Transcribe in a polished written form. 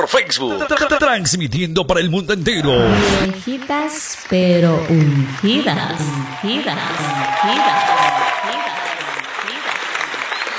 por Facebook. Transmitiendo para el mundo entero. Viejitas pero ungidas. Ungidas. Ungidas. Ungidas.